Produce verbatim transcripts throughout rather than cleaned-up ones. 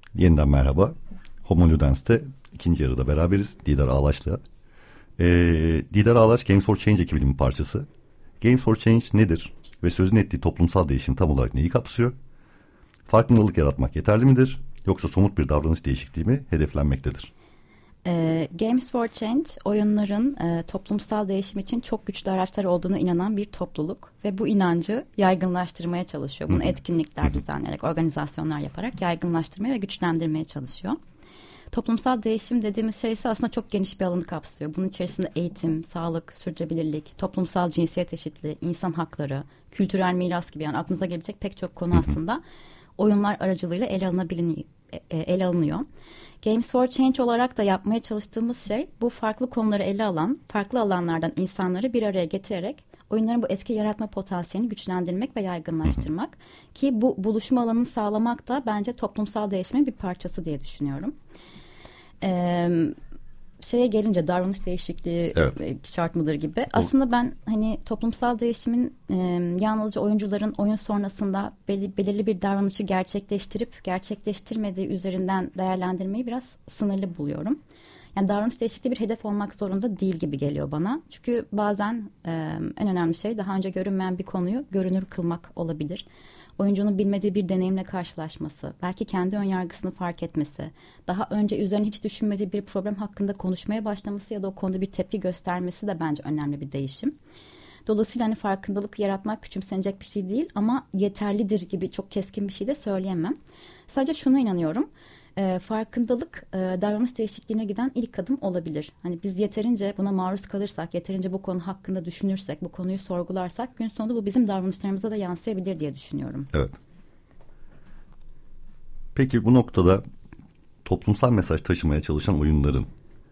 Yeniden merhaba. Homo Ludents'te ikinci yarıda beraberiz Didar Ağlaç'la. Ee, Didar Ağlaç Games for Change ekibinin parçası. Games for Change nedir ve sözün ettiği toplumsal değişim tam olarak neyi kapsıyor? Farkındalık yaratmak yeterli midir? Yoksa somut bir davranış değişikliği mi hedeflenmektedir? E, Games for Change oyunların e, toplumsal değişim için çok güçlü araçlar olduğunu inanan bir topluluk ve bu inancı yaygınlaştırmaya çalışıyor. Bunu etkinlikler düzenleyerek, organizasyonlar yaparak yaygınlaştırmaya ve güçlendirmeye çalışıyor. Toplumsal değişim dediğimiz şey ise aslında çok geniş bir alanı kapsıyor. Bunun içerisinde eğitim, sağlık, sürdürülebilirlik, toplumsal cinsiyet eşitliği, insan hakları, kültürel miras gibi yani aklınıza gelebilecek pek çok konu aslında oyunlar aracılığıyla ele alınabiliyor. ele alınıyor. Games for Change olarak da yapmaya çalıştığımız şey bu farklı konuları ele alan, farklı alanlardan insanları bir araya getirerek oyunların bu etki yaratma potansiyelini güçlendirmek ve yaygınlaştırmak. Hı hı. Ki bu buluşma alanını sağlamak da bence toplumsal değişimin bir parçası diye düşünüyorum. Ee, şeye gelince davranış değişikliği evet. şart mıdır gibi. O... Aslında ben hani toplumsal değişimin e, yalnızca oyuncuların oyun sonrasında belli, belirli bir davranışı gerçekleştirip gerçekleştirmediği üzerinden değerlendirmeyi biraz sınırlı buluyorum. Yani davranış değişikliği bir hedef olmak zorunda değil gibi geliyor bana. Çünkü bazen e, en önemli şey daha önce görünmeyen bir konuyu görünür kılmak olabilir. Oyuncunun bilmediği bir deneyimle karşılaşması, belki kendi önyargısını fark etmesi, daha önce üzerine hiç düşünmediği bir problem hakkında konuşmaya başlaması ya da o konuda bir tepki göstermesi de bence önemli bir değişim. Dolayısıyla hani farkındalık yaratmak küçümsenecek bir şey değil ama yeterlidir gibi çok keskin bir şey de söyleyemem. Sadece şuna inanıyorum. E, farkındalık e, davranış değişikliğine giden ilk adım olabilir. Hani biz yeterince buna maruz kalırsak, yeterince bu konu hakkında düşünürsek, bu konuyu sorgularsak gün sonunda bu bizim davranışlarımıza da yansıyabilir diye düşünüyorum. Evet. Peki bu noktada toplumsal mesaj taşımaya çalışan oyunların,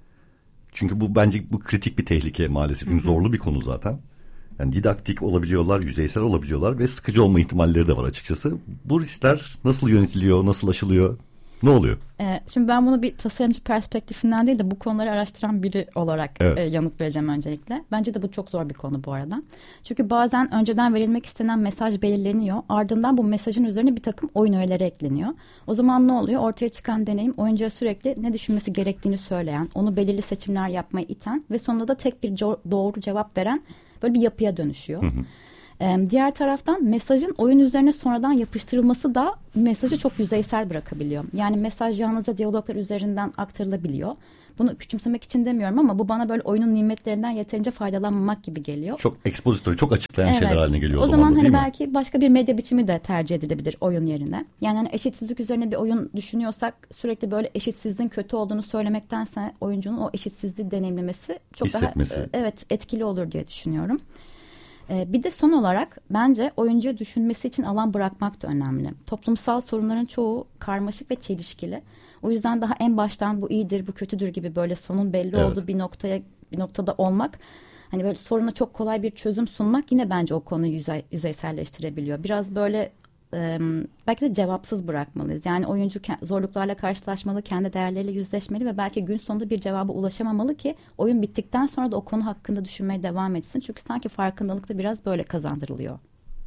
çünkü bu bence bu kritik bir tehlike maalesef. Çünkü zorlu bir konu zaten. Yani didaktik olabiliyorlar, yüzeysel olabiliyorlar ve sıkıcı olma ihtimalleri de var açıkçası. Bu riskler nasıl yönetiliyor, nasıl aşılıyor? Ne oluyor? Ee, şimdi ben bunu bir tasarımcı perspektifinden değil de bu konuları araştıran biri olarak evet. e, yanıt vereceğim öncelikle. Bence de bu çok zor bir konu bu arada. Çünkü bazen önceden verilmek istenen mesaj belirleniyor. Ardından bu mesajın üzerine bir takım oyun öğeleri ekleniyor. O zaman ne oluyor? Ortaya çıkan deneyim oyuncuya sürekli ne düşünmesi gerektiğini söyleyen, onu belirli seçimler yapmaya iten ve sonunda da tek bir co- doğru cevap veren böyle bir yapıya dönüşüyor. Hı hı. Diğer taraftan mesajın oyun üzerine sonradan yapıştırılması da mesajı çok yüzeysel bırakabiliyor. Yani mesaj yalnızca diyaloglar üzerinden aktarılabiliyor. Bunu küçümsemek için demiyorum ama bu bana böyle oyunun nimetlerinden yeterince faydalanmamak gibi geliyor. Çok ekspozitörü, çok açıklayan evet. şeyler haline geliyor o, o zaman, zaman da, hani belki başka bir medya biçimi de tercih edilebilir oyun yerine. Yani hani eşitsizlik üzerine bir oyun düşünüyorsak sürekli böyle eşitsizliğin kötü olduğunu söylemektense oyuncunun o eşitsizliği deneyimlemesi çok Hissetmesi. daha evet etkili olur diye düşünüyorum. Bir de son olarak bence oyuncuya düşünmesi için alan bırakmak da önemli. Toplumsal sorunların çoğu karmaşık ve çelişkili. O yüzden daha en baştan bu iyidir, bu kötüdür gibi böyle sonun belli evet. olduğu bir noktaya bir noktada olmak, hani böyle soruna çok kolay bir çözüm sunmak yine bence o konuyu yüzey, yüzeyselleştirebiliyor. Biraz böyle e, belki de cevapsız bırakmalıyız. Yani oyuncu zorluklarla karşılaşmalı, kendi değerleriyle yüzleşmeli ve belki gün sonunda bir cevaba ulaşamamalı ki oyun bittikten sonra da o konu hakkında düşünmeye devam etsin. Çünkü sanki farkındalık da biraz böyle kazandırılıyor.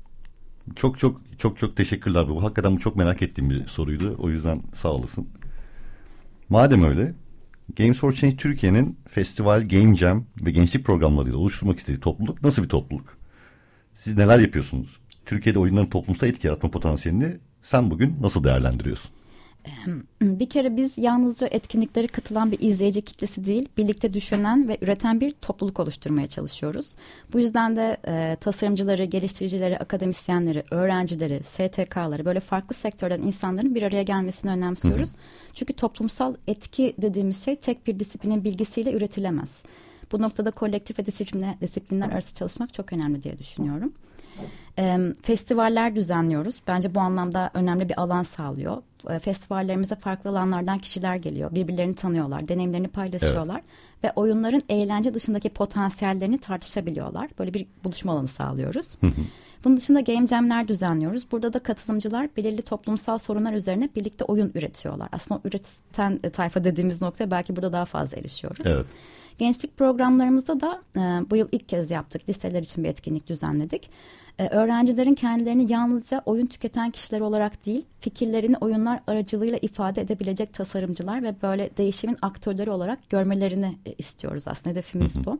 Çok çok çok çok teşekkürler. Bu hakikaten bu çok merak ettiğim bir soruydu. O yüzden sağ olasın. Madem öyle, Games for Change Türkiye'nin festival, game jam ve gençlik programlarıyla oluşturmak istediği topluluk nasıl bir topluluk? Siz neler yapıyorsunuz? Türkiye'de oyunların toplumsal etki yaratma potansiyelini sen bugün nasıl değerlendiriyorsun? Bir kere biz yalnızca etkinliklere katılan bir izleyici kitlesi değil, birlikte düşünen ve üreten bir topluluk oluşturmaya çalışıyoruz. Bu yüzden de e, tasarımcıları, geliştiricileri, akademisyenleri, öğrencileri, S T K'ları böyle farklı sektörden insanların bir araya gelmesini önemsiyoruz. Hı hı. Çünkü toplumsal etki dediğimiz şey tek bir disiplinin bilgisiyle üretilemez. Bu noktada kolektif ve disiplinler, disiplinler arası çalışmak çok önemli diye düşünüyorum. E, festivaller düzenliyoruz. Bence bu anlamda önemli bir alan sağlıyor. E, festivallerimize farklı alanlardan kişiler geliyor. Birbirlerini tanıyorlar, deneyimlerini paylaşıyorlar. Evet. Ve oyunların eğlence dışındaki potansiyellerini tartışabiliyorlar. Böyle bir buluşma alanı sağlıyoruz. Hı hı. Bunun dışında game jam'ler düzenliyoruz. Burada da katılımcılar belirli toplumsal sorunlar üzerine birlikte oyun üretiyorlar. Aslında o üreten tayfa dediğimiz noktaya belki burada daha fazla erişiyoruz. Evet. Gençlik programlarımızda da e, bu yıl ilk kez yaptık. Liseler için bir etkinlik düzenledik. Ee, öğrencilerin kendilerini yalnızca oyun tüketen kişiler olarak değil, fikirlerini oyunlar aracılığıyla ifade edebilecek tasarımcılar ve böyle değişimin aktörleri olarak görmelerini e, istiyoruz aslında. Hedefimiz bu.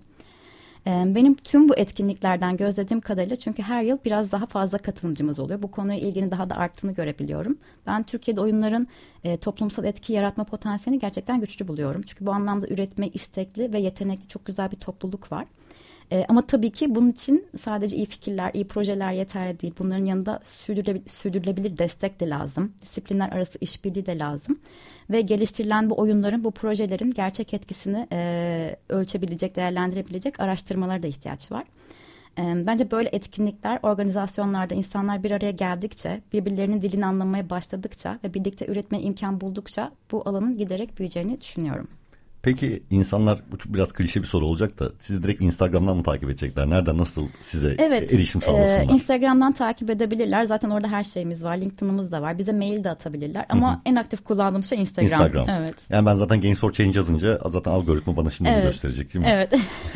Benim tüm bu etkinliklerden gözlediğim kadarıyla, çünkü her yıl biraz daha fazla katılımcımız oluyor. Bu konuya ilginin daha da arttığını görebiliyorum. Ben Türkiye'de oyunların e, toplumsal etki yaratma potansiyelini gerçekten güçlü buluyorum. Çünkü bu anlamda üretme istekli ve yetenekli çok güzel bir topluluk var. E, ama tabii ki bunun için sadece iyi fikirler, iyi projeler yeterli değil. Bunların yanında sürdürülebilir, sürdürülebilir destek de lazım. Disiplinler arası işbirliği de lazım. Ve geliştirilen bu oyunların, bu projelerin gerçek etkisini e, ölçebilecek, değerlendirebilecek araştırmalara da ihtiyaç var. E, bence böyle etkinlikler, organizasyonlarda insanlar bir araya geldikçe, birbirlerinin dilini anlamaya başladıkça ve birlikte üretmeye imkan buldukça bu alanın giderek büyüyeceğini düşünüyorum. Peki insanlar, bu biraz klişe bir soru olacak da, sizi direkt Instagram'dan mı takip edecekler? Nereden, nasıl size evet, erişim sağlasınlar? E, Instagram'dan takip edebilirler. Zaten orada her şeyimiz var. LinkedIn'ımız da var. Bize mail de atabilirler. Ama Hı-hı. en aktif kullandığım şey Instagram. Instagram. Evet. Yani ben zaten Games for Change yazınca zaten algoritma bana şimdi evet. bunu gösterecek değil mi? Evet.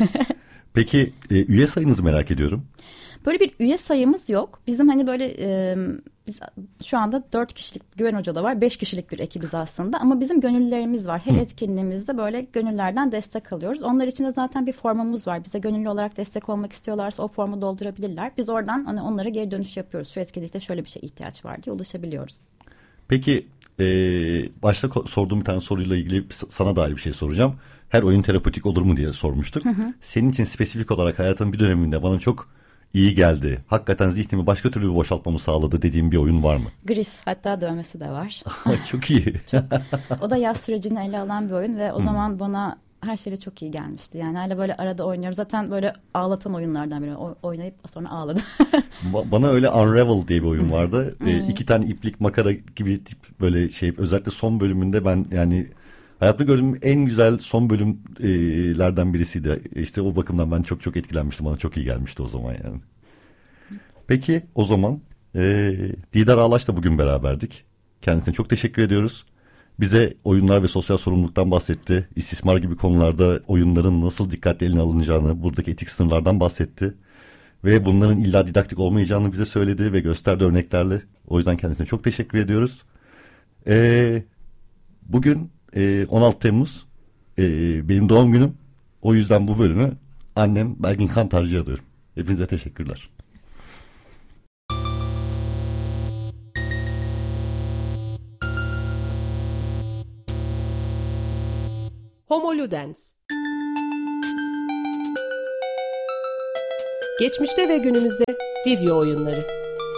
Peki e, üye sayınızı merak ediyorum. Böyle bir üye sayımız yok. Bizim hani böyle e, biz şu anda dört kişilik Güven Hoca'da var. Beş kişilik bir ekibiz aslında. Ama bizim gönüllülerimiz var. Her Hı. etkinliğimizde böyle gönüllerden destek alıyoruz. Onlar için de zaten bir formumuz var. Bize gönüllü olarak destek olmak istiyorlarsa o formu doldurabilirler. Biz oradan hani onlara geri dönüş yapıyoruz. Şu etkinlikte şöyle bir şeye ihtiyaç var diye ulaşabiliyoruz. Peki e, başta sorduğum bir tane soruyla ilgili sana dair bir şey soracağım. Her oyun terapötik olur mu diye sormuştuk. Hı hı. Senin için spesifik olarak hayatın bir döneminde bana çok iyi geldi, hakikaten zihnimi başka türlü bir boşaltmamı sağladı dediğim bir oyun var mı? Gris, hatta dövmesi de var. Çok iyi. Çok. O da yaz sürecini ele alan bir oyun ve o hmm. zaman bana her şeyle çok iyi gelmişti. Yani hala böyle arada oynuyorum. Zaten böyle ağlatan oyunlardan biri. O, oynayıp sonra ağladım. Bana öyle Unravel diye bir oyun vardı. Hmm. E, iki tane iplik makara gibi tip böyle şey. Özellikle son bölümünde ben yani hayatımda gördüğüm en güzel son bölümlerden birisiydi. İşte o bakımdan ben çok çok etkilenmiştim. Bana çok iyi gelmişti o zaman yani. Peki o zaman e, Didar Ağlaş'la bugün beraberdik. Kendisine çok teşekkür ediyoruz. Bize oyunlar ve sosyal sorumluluktan bahsetti. İstismar gibi konularda oyunların nasıl dikkatli eline alınacağını, buradaki etik sınırlardan bahsetti. Ve bunların illa didaktik olmayacağını bize söyledi ve gösterdi örneklerle. O yüzden kendisine çok teşekkür ediyoruz. E, bugün e, on altı Temmuz e, benim doğum günüm. O yüzden bu bölümü annem Belgin Kantarcı'ya adıyorum. Hepinize teşekkürler. Homo Ludens. Geçmişte ve günümüzde video oyunları.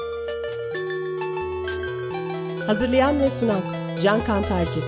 Hazırlayan ve sunan Can Kantarcı.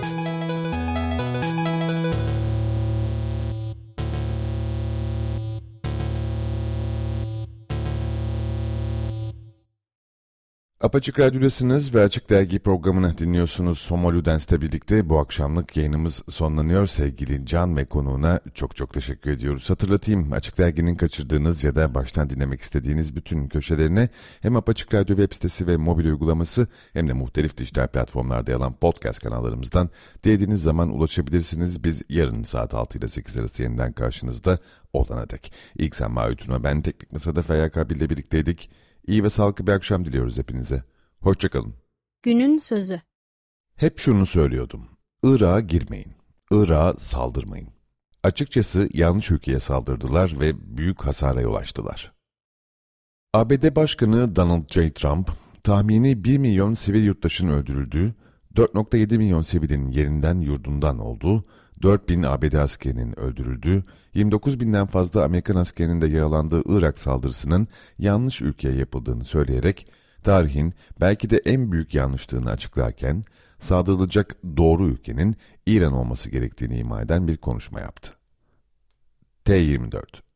Apaçık Radyo'dasınız ve Açık Dergi programını dinliyorsunuz. Homo Ludens'le birlikte bu akşamlık yayınımız sonlanıyor. Sevgili Can ve konuğuna çok çok teşekkür ediyoruz. Hatırlatayım, Açık Dergi'nin kaçırdığınız ya da baştan dinlemek istediğiniz bütün köşelerine hem Apaçık Radyo web sitesi ve mobil uygulaması hem de muhtelif dijital platformlarda yer alan podcast kanallarımızdan dilediğiniz zaman ulaşabilirsiniz. Biz yarın saat altı ile sekiz arası yeniden karşınızda olana dek. İlk sen Mahut'una, ben Teknik Masa'da Feyyak abiyle birlikteydik. İyi ve sağlıklı bir akşam diliyoruz hepinize. Hoşçakalın. Günün sözü. Hep şunu söylüyordum. Irak'a girmeyin. Irak'a saldırmayın. Açıkçası yanlış ülkeye saldırdılar ve büyük hasara yol açtılar. A B D Başkanı Donald J. Trump, tahmini bir milyon sivil yurttaşın öldürüldüğü, dört virgül yedi milyon sivilin yerinden yurdundan olduğu, dört bin A B D askerinin öldürüldüğü, yirmi dokuz binden fazla Amerikan askerinin de yaralandığı Irak saldırısının yanlış ülkeye yapıldığını söyleyerek tarihin belki de en büyük yanlışlığını açıklarken saldırılacak doğru ülkenin İran olması gerektiğini ima eden bir konuşma yaptı. T yirmi dört